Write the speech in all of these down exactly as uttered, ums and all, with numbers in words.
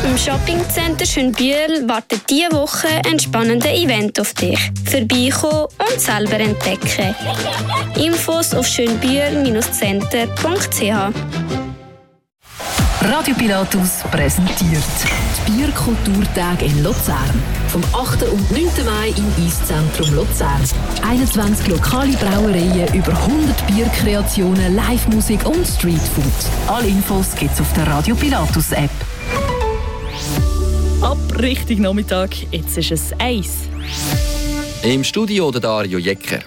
Im Shoppingcenter Schönbühl wartet diese Woche ein spannendes Event auf dich. Vorbeikommen und selber entdecken. Infos auf schönbühl Center punkt c h. Radio Pilatus präsentiert die Bierkulturtage in Luzern. Vom achten und neunten Mai im Eiszentrum Luzern. einundzwanzig lokale Brauereien, über hundert Bierkreationen, Live-Musik und Streetfood. Alle Infos gibt's auf der Radio Pilatus App. Ab Richtung Nachmittag, jetzt ist es eins. Im Studio der Dario Jecker.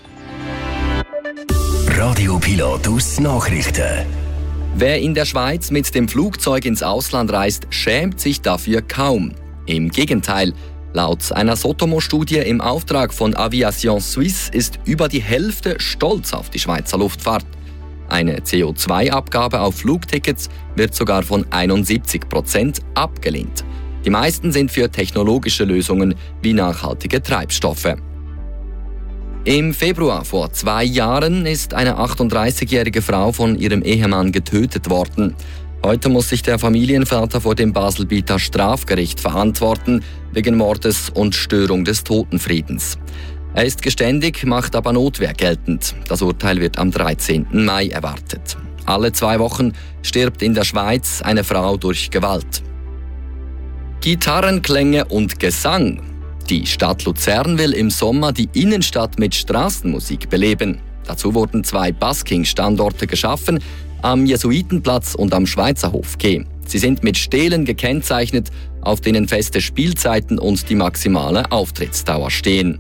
Radio Pilatus Nachrichten. Wer in der Schweiz mit dem Flugzeug ins Ausland reist, schämt sich dafür kaum. Im Gegenteil, laut einer Sotomo-Studie im Auftrag von Aviation Suisse ist über die Hälfte stolz auf die Schweizer Luftfahrt. Eine C O zwei Abgabe auf Flugtickets wird sogar von einundsiebzig Prozent abgelehnt. Die meisten sind für technologische Lösungen wie nachhaltige Treibstoffe. Im Februar vor zwei Jahren ist eine achtunddreißigjährige Frau von ihrem Ehemann getötet worden. Heute muss sich der Familienvater vor dem Baselbieter Strafgericht verantworten, wegen Mordes und Störung des Totenfriedens. Er ist geständig, macht aber Notwehr geltend. Das Urteil wird am dreizehnten Mai erwartet. Alle zwei Wochen stirbt in der Schweiz eine Frau durch Gewalt. Gitarrenklänge und Gesang. Die Stadt Luzern will im Sommer die Innenstadt mit Straßenmusik beleben. Dazu wurden zwei Busking-Standorte geschaffen, am Jesuitenplatz und am Schweizerhof G. Sie sind mit Stelen gekennzeichnet, auf denen feste Spielzeiten und die maximale Auftrittsdauer stehen.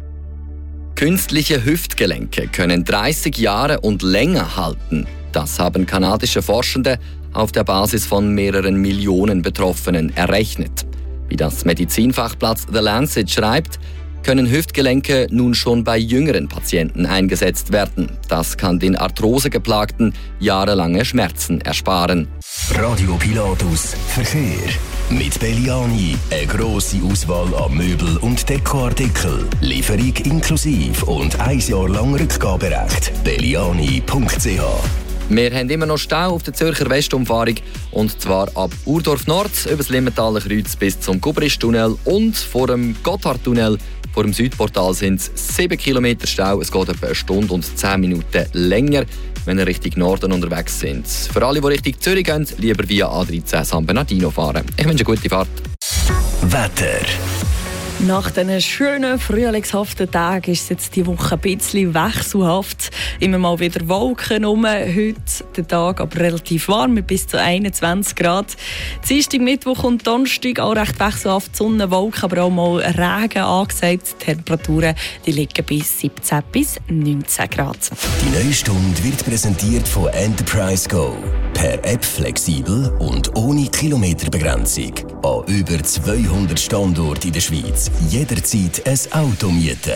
Künstliche Hüftgelenke können dreißig Jahre und länger halten. Das haben kanadische Forschende auf der Basis von mehreren Millionen Betroffenen errechnet. Wie das Medizinfachblatt The Lancet schreibt, können Hüftgelenke nun schon bei jüngeren Patienten eingesetzt werden. Das kann den Arthrosegeplagten jahrelange Schmerzen ersparen. Radio Pilatus Verkehr. Mit Belliani eine grosse Auswahl an Möbel- und Dekoartikeln. Lieferung inklusive und ein Jahr lang Rückgaberecht. belliani punkt c h. Wir haben immer noch Stau auf der Zürcher Westumfahrung, und zwar ab Urdorf Nord über das Limmentaler Kreuz bis zum Gubristunnel und vor dem Gotthardtunnel. Vor dem Südportal sind es sieben Kilometer Stau. Es geht etwa eine Stunde und zehn Minuten länger, wenn ihr Richtung Norden unterwegs sind. Für alle, die Richtung Zürich gehen, lieber via A dreizehn San Bernardino fahren. Ich wünsche eine gute Fahrt. Wetter. Nach diesen schönen, frühlingshaften Tagen ist es jetzt diese Woche ein bisschen wechselhaft. Immer mal wieder Wolken rum. Heute der Tag aber relativ warm mit bis zu einundzwanzig Grad. Dienstag, Mittwoch und Donnerstag auch recht wechselhaft. Sonne, Wolken, aber auch mal Regen angesagt. Die Temperaturen die liegen bis siebzehn bis neunzehn Grad. Die neue Stunde wird präsentiert von Enterprise Go. Per App flexibel und ohne Kilometerbegrenzung. An über zweihundert Standorten in der Schweiz. Jederzeit ein Auto mieten.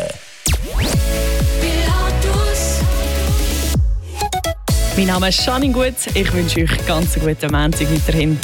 Mein Name ist Janine Gut. Ich wünsche euch ganz einen guten Montag weiterhin.